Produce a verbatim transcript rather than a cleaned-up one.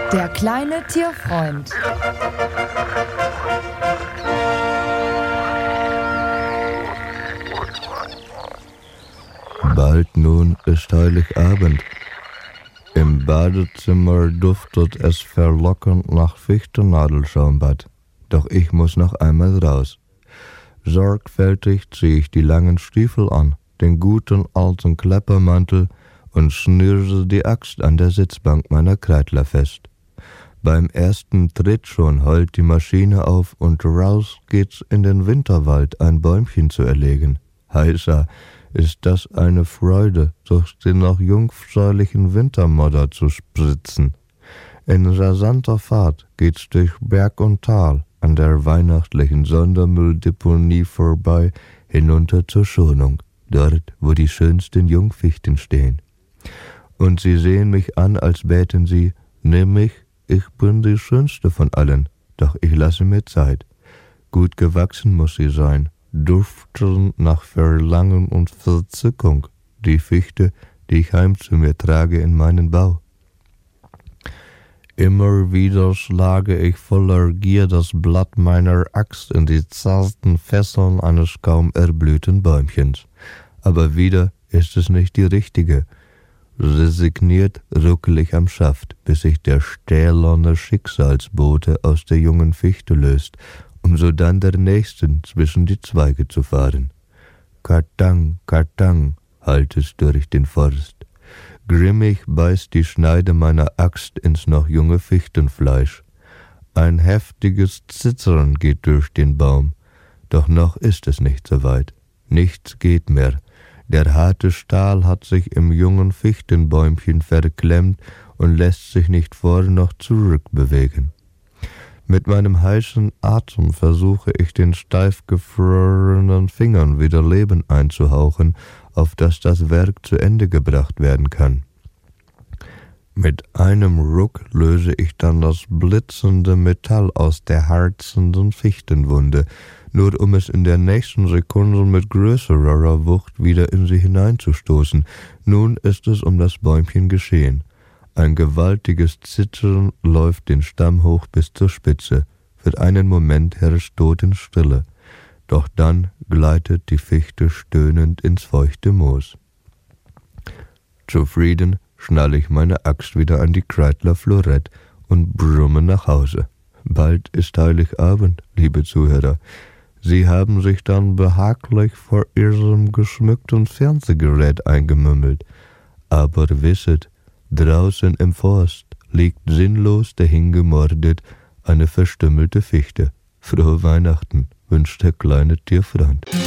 Der kleine Tierfreund. Bald nun ist Heiligabend. Im Badezimmer duftet es verlockend nach Fichtennadelschaumbatt. Doch ich muss noch einmal raus. Sorgfältig ziehe ich die langen Stiefel an, den guten alten Kleppermantel und schnürse die Axt an der Sitzbank meiner Kreidler fest. Beim ersten Tritt schon heult die Maschine auf und raus geht's in den Winterwald, ein Bäumchen zu erlegen. Heißer, ist das eine Freude, durch den noch jungfräulichen Wintermodder zu spritzen. In rasanter Fahrt geht's durch Berg und Tal an der weihnachtlichen Sondermülldeponie vorbei, hinunter zur Schonung, dort, wo die schönsten Jungfichten stehen. Und sie sehen mich an, als bäten sie, nimm mich, ich bin die schönste von allen, doch ich lasse mir Zeit. Gut gewachsen muss sie sein, duften nach Verlangen und Verzückung, die Fichte, die ich heim zu mir trage in meinen Bau. Immer wieder schlage ich voller Gier das Blatt meiner Axt in die zarten Fesseln eines kaum erblühten Bäumchens. Aber wieder ist es nicht die richtige. Resigniert ruckel ich am Schaft, bis sich der stählerne Schicksalsbote aus der jungen Fichte löst, um sodann der nächsten zwischen die Zweige zu fahren. Kartang, kartang, hallt es durch den Forst. Grimmig beißt die Schneide meiner Axt ins noch junge Fichtenfleisch. Ein heftiges Zittern geht durch den Baum, doch noch ist es nicht so weit. Nichts geht mehr. Der harte Stahl hat sich im jungen Fichtenbäumchen verklemmt und lässt sich nicht vor noch zurück bewegen. Mit meinem heißen Atem versuche ich den steif gefrorenen Fingern wieder Leben einzuhauchen, auf dass das Werk zu Ende gebracht werden kann. Mit einem Ruck löse ich dann das blitzende Metall aus der harzenden Fichtenwunde, nur um es in der nächsten Sekunde mit größerer Wucht wieder in sie hineinzustoßen. Nun ist es um das Bäumchen geschehen. Ein gewaltiges Zittern läuft den Stamm hoch bis zur Spitze. Für einen Moment herrscht Totenstille. Doch dann gleitet die Fichte stöhnend ins feuchte Moos. Zufrieden schnalle ich meine Axt wieder an die Kreidler Florett und brumme nach Hause. Bald ist Heiligabend, liebe Zuhörer. Sie haben sich dann behaglich vor Ihrem geschmückten Fernsehgerät eingemümmelt. Aber wisset, draußen im Forst liegt sinnlos dahingemordet eine verstümmelte Fichte. Frohe Weihnachten wünscht der kleine Tierfreund.